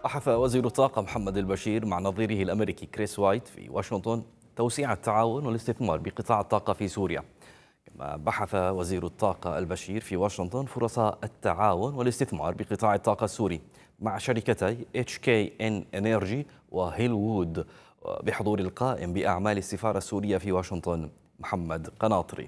بحث وزير الطاقة محمد البشير مع نظيره الأمريكي كريس وايت في واشنطن توسيع التعاون والاستثمار بقطاع الطاقة في سوريا. كما بحث وزير الطاقة البشير في واشنطن فرص التعاون والاستثمار بقطاع الطاقة السوري مع شركتي HKN Energy وهيل وود بحضور القائم بأعمال السفارة السورية في واشنطن محمد قناطري.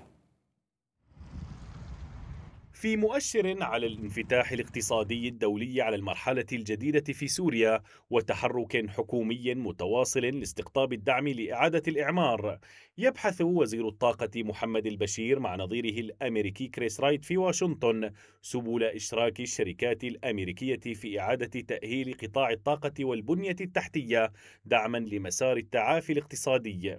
في مؤشر على الانفتاح الاقتصادي الدولي على المرحلة الجديدة في سوريا وتحرك حكومي متواصل لاستقطاب الدعم لإعادة الإعمار، يبحث وزير الطاقة محمد البشير مع نظيره الأمريكي كريس رايت في واشنطن سبل إشراك الشركات الأمريكية في إعادة تأهيل قطاع الطاقة والبنية التحتية دعما لمسار التعافي الاقتصادي.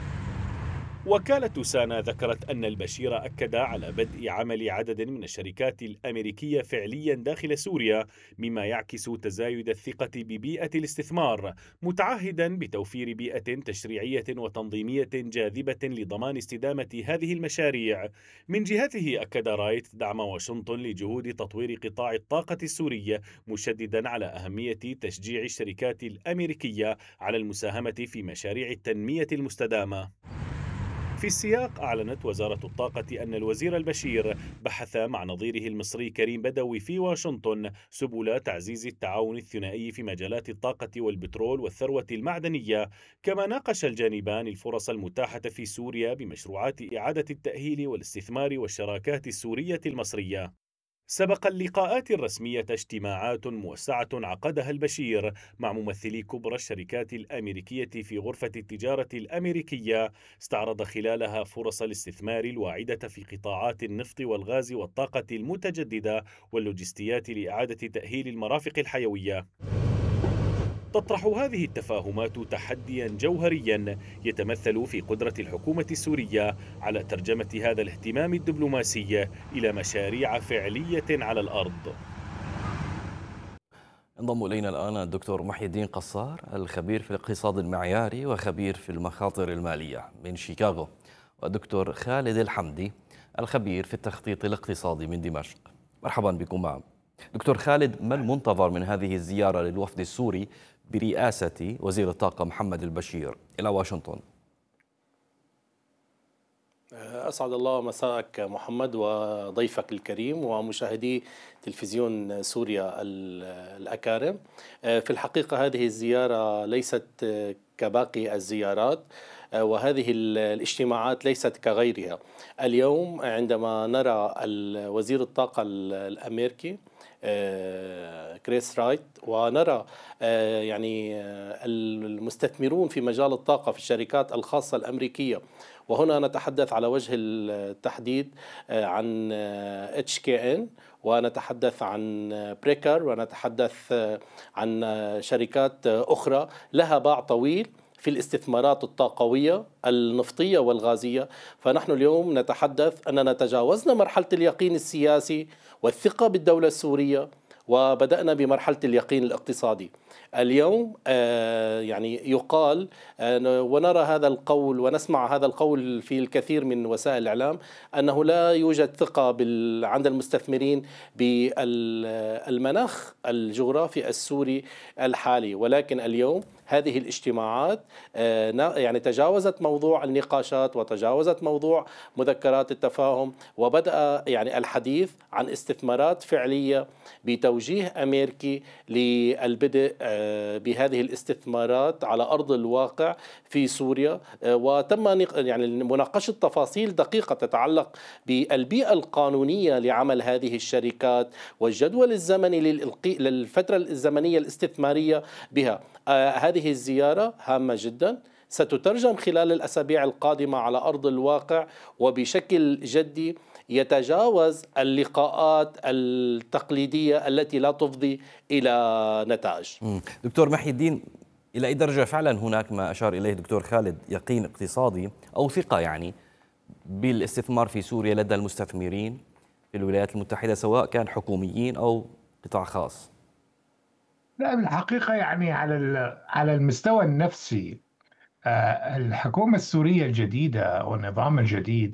وكالة سانا ذكرت أن البشير أكد على بدء عمل عدد من الشركات الأمريكية فعليا داخل سوريا، مما يعكس تزايد الثقة ببيئة الاستثمار، متعهدا بتوفير بيئة تشريعية وتنظيمية جاذبة لضمان استدامة هذه المشاريع. من جهته أكد رايت دعم واشنطن لجهود تطوير قطاع الطاقة السوري، مشددا على أهمية تشجيع الشركات الأمريكية على المساهمة في مشاريع التنمية المستدامة. في السياق أعلنت وزارة الطاقة أن الوزير البشير بحث مع نظيره المصري كريم بدوي في واشنطن سبل تعزيز التعاون الثنائي في مجالات الطاقة والبترول والثروة المعدنية، كما ناقش الجانبان الفرص المتاحة في سوريا بمشروعات إعادة التأهيل والاستثمار والشراكات السورية المصرية. سبق اللقاءات الرسمية اجتماعات موسعة عقدها البشير مع ممثلي كبرى الشركات الأمريكية في غرفة التجارة الأمريكية، استعرض خلالها فرص الاستثمار الواعدة في قطاعات النفط والغاز والطاقة المتجددة واللوجستيات لإعادة تأهيل المرافق الحيوية. تطرح هذه التفاهمات تحديا جوهريا يتمثل في قدرة الحكومة السورية على ترجمة هذا الاهتمام الدبلوماسي إلى مشاريع فعلية على الأرض. انضم إلينا الآن الدكتور محي الدين قصار الخبير في الاقتصاد المعياري وخبير في المخاطر المالية من شيكاغو، ودكتور خالد الحمدي الخبير في التخطيط الاقتصادي من دمشق. مرحبا بكم معا. دكتور خالد، ما المنتظر من هذه الزيارة للوفد السوري برئاسة وزير الطاقة محمد البشير إلى واشنطن؟ أسعد الله مساءك محمد وضيفك الكريم ومشاهدي تلفزيون سوريا الأكارم. في الحقيقة هذه الزيارة ليست كباقي الزيارات، وهذه الاجتماعات ليست كغيرها. اليوم عندما نرى وزير الطاقة الأمريكي كريس رايت ونرى المستثمرون في مجال الطاقة في الشركات الخاصة الأمريكية، وهنا نتحدث على وجه التحديد عن HKN، ونتحدث عن بريكر، ونتحدث عن شركات أخرى لها باع طويل في الاستثمارات الطاقوية النفطية والغازية. فنحن اليوم نتحدث أننا تجاوزنا مرحلة اليقين السياسي والثقة بالدولة السورية وبدأنا بمرحلة اليقين الاقتصادي. اليوم يقال ونرى هذا القول ونسمع هذا القول في الكثير من وسائل الإعلام أنه لا يوجد ثقة عند المستثمرين بالمناخ الجغرافي السوري الحالي، ولكن اليوم هذه الاجتماعات تجاوزت موضوع النقاشات وتجاوزت موضوع مذكرات التفاهم، وبدأ الحديث عن استثمارات فعلية بتوجيه أمريكي للبدء بهذه الاستثمارات على أرض الواقع في سوريا. وتم مناقشة تفاصيل دقيقة تتعلق بالبيئة القانونية لعمل هذه الشركات والجدول الزمني للفترة الزمنية الاستثمارية بها. هذه الزيارة هامة جدا، ستترجم خلال الأسابيع القادمة على أرض الواقع وبشكل جدي يتجاوز اللقاءات التقليدية التي لا تفضي إلى نتائج. دكتور محي الدين، إلى أي درجة فعلا هناك ما أشار إليه دكتور خالد يقين اقتصادي أو ثقة بالاستثمار في سوريا لدى المستثمرين في الولايات المتحدة، سواء كان حكوميين أو قطاع خاص؟ لا، بالحقيقة على المستوى النفسي، الحكومة السورية الجديدة والنظام الجديد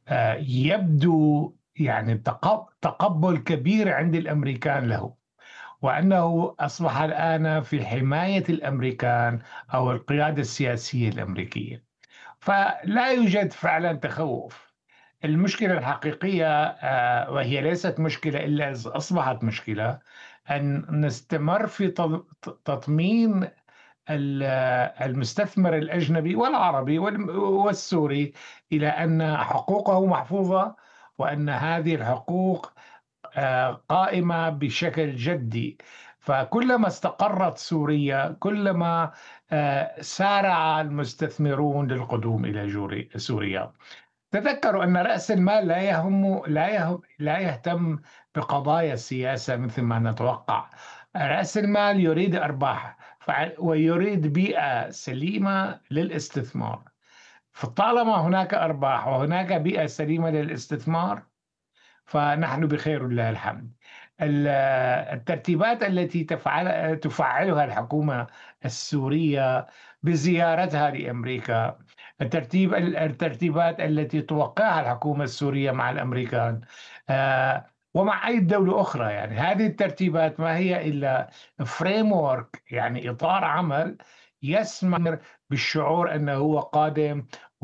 يبدو تقبل كبير عند الأمريكان له، وأنه أصبح الآن في حماية الأمريكان أو القيادة السياسية الأمريكية. فلا يوجد فعلا تخوف. المشكلة الحقيقية وهي ليست مشكلة إلا إذا أصبحت مشكلة، أن نستمر في تطمين المستثمر الأجنبي والعربي والسوري إلى أن حقوقه محفوظة، وأن هذه الحقوق قائمة بشكل جدي. فكلما استقرت سوريا كلما سارع المستثمرون للقدوم إلى سوريا. تذكروا أن رأس المال لا يهتم بقضايا السياسة مثل ما نتوقع. رأس المال يريد أرباح ويريد بيئة سليمة للاستثمار. فطالما هناك أرباح وهناك بيئة سليمة للاستثمار فنحن بخير الله الحمد. الترتيبات التي تفعلها الحكومة السورية بزيارتها لأمريكا، الترتيبات التي توقعها الحكومة السورية مع الأمريكان ومع أي دولة أخرى، يعني هذه الترتيبات ما هي إلا فريمورك، يعني إطار عمل يسمر بالشعور أنه هو قادم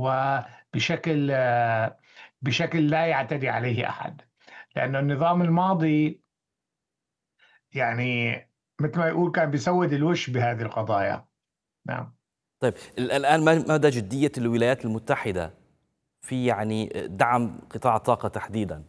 بشكل لا يعتدي عليه أحد. لأن النظام الماضي يعني مثل ما يقول كان بيسود الوش بهذه القضايا. نعم. طيب الآن مدى جدية الولايات المتحدة في يعني دعم قطاع الطاقة تحديدا؟